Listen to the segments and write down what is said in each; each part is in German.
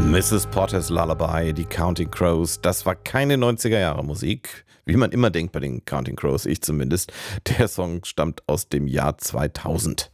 Mrs. Potter's Lullaby, die Counting Crows, das war keine 90er-Jahre-Musik, wie man immer denkt bei den Counting Crows, ich zumindest. Der Song stammt aus dem Jahr 2000.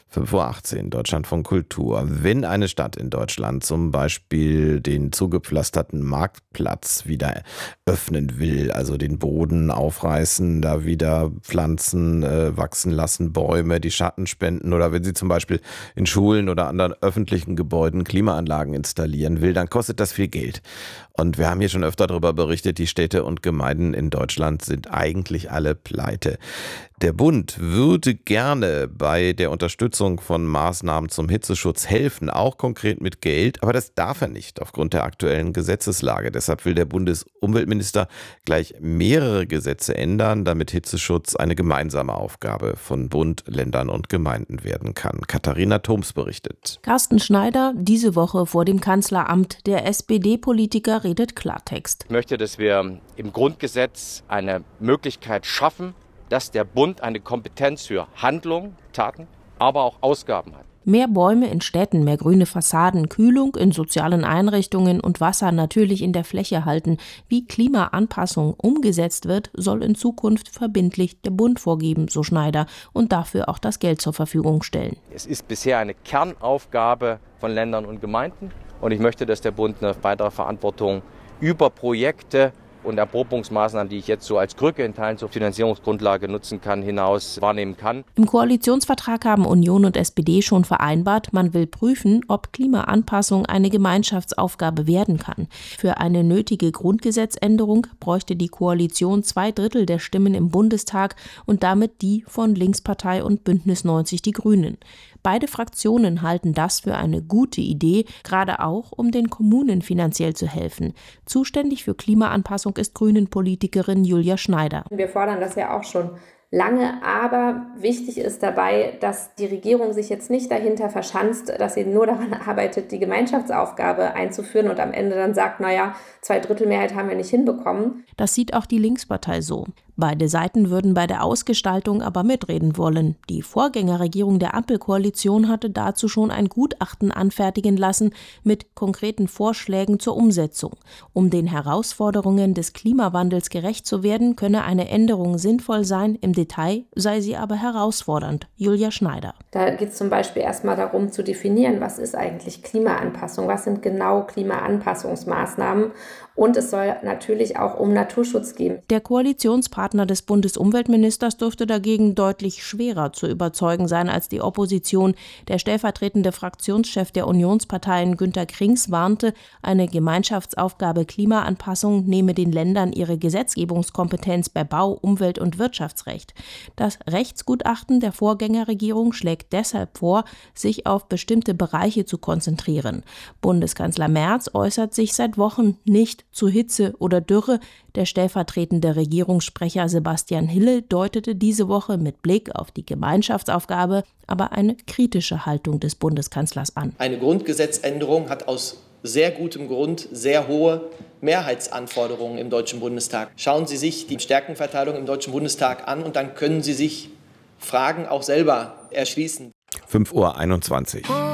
5:18 Uhr, Deutschlandfunk Kultur. Wenn eine Stadt in Deutschland zum Beispiel den zugepflasterten Marktplatz wieder öffnen will, also den Boden aufreißen, da wieder Pflanzen wachsen lassen, Bäume, die Schatten spenden, oder wenn sie zum Beispiel in Schulen oder anderen öffentlichen Gebäuden Klimaanlagen installieren will, dann kostet das viel Geld. Und wir haben hier schon öfter darüber berichtet, die Städte und Gemeinden in Deutschland sind eigentlich alle pleite. Der Bund würde gerne bei der Unterstützung von Maßnahmen zum Hitzeschutz helfen, auch konkret mit Geld, aber das darf er nicht aufgrund der aktuellen Gesetzeslage. Deshalb will der Bundesumweltminister gleich mehrere Gesetze ändern, damit Hitzeschutz eine gemeinsame Aufgabe von Bund, Ländern und Gemeinden werden kann. Katharina Thoms berichtet. Carsten Schneider diese Woche vor dem Kanzleramt. Der SPD-Politiker redet Klartext. Ich möchte, dass wir im Grundgesetz eine Möglichkeit schaffen, dass der Bund eine Kompetenz für Handlung, Taten, aber auch Ausgaben hat. Mehr Bäume in Städten, mehr grüne Fassaden, Kühlung in sozialen Einrichtungen und Wasser natürlich in der Fläche halten. Wie Klimaanpassung umgesetzt wird, soll in Zukunft verbindlich der Bund vorgeben, so Schneider, und dafür auch das Geld zur Verfügung stellen. Es ist bisher eine Kernaufgabe von Ländern und Gemeinden und ich möchte, dass der Bund eine weitere Verantwortung über Projekte und Erprobungsmaßnahmen, die ich jetzt so als Krücke in Teilen zur Finanzierungsgrundlage nutzen kann, hinaus wahrnehmen kann. Im Koalitionsvertrag haben Union und SPD schon vereinbart, man will prüfen, ob Klimaanpassung eine Gemeinschaftsaufgabe werden kann. Für eine nötige Grundgesetzänderung bräuchte die Koalition 2/3 der Stimmen im Bundestag und damit die von Linkspartei und Bündnis 90 Die Grünen. Beide Fraktionen halten das für eine gute Idee, gerade auch, um den Kommunen finanziell zu helfen. Zuständig für Klimaanpassung ist Grünen-Politikerin Julia Schneider. Wir fordern das ja auch schon lange, aber wichtig ist dabei, dass die Regierung sich jetzt nicht dahinter verschanzt, dass sie nur daran arbeitet, die Gemeinschaftsaufgabe einzuführen und am Ende dann sagt, 2/3 Mehrheit haben wir nicht hinbekommen. Das sieht auch die Linkspartei so. Beide Seiten würden bei der Ausgestaltung aber mitreden wollen. Die Vorgängerregierung der Ampelkoalition hatte dazu schon ein Gutachten anfertigen lassen mit konkreten Vorschlägen zur Umsetzung. Um den Herausforderungen des Klimawandels gerecht zu werden, könne eine Änderung sinnvoll sein, im Detail sei sie aber herausfordernd. Julia Schneider. Da geht es zum Beispiel erstmal darum zu definieren, was ist eigentlich Klimaanpassung, was sind genau Klimaanpassungsmaßnahmen, und es soll natürlich auch um Naturschutz gehen. Der Koalitionspartner des Bundesumweltministers dürfte dagegen deutlich schwerer zu überzeugen sein als die Opposition. Der stellvertretende Fraktionschef der Unionsparteien Günter Krings warnte, eine Gemeinschaftsaufgabe Klimaanpassung nehme den Ländern ihre Gesetzgebungskompetenz bei Bau-, Umwelt- und Wirtschaftsrecht. Das Rechtsgutachten der Vorgängerregierung schlägt deshalb vor, sich auf bestimmte Bereiche zu konzentrieren. Bundeskanzler Merz äußert sich seit Wochen nicht zu Hitze oder Dürre. Der stellvertretende Regierungssprecher Sebastian Hille deutete diese Woche mit Blick auf die Gemeinschaftsaufgabe aber eine kritische Haltung des Bundeskanzlers an. Eine Grundgesetzänderung hat aus sehr gutem Grund sehr hohe Mehrheitsanforderungen im Deutschen Bundestag. Schauen Sie sich die Stärkenverteilung im Deutschen Bundestag an und dann können Sie sich Fragen auch selber erschließen. 5:21 Uhr.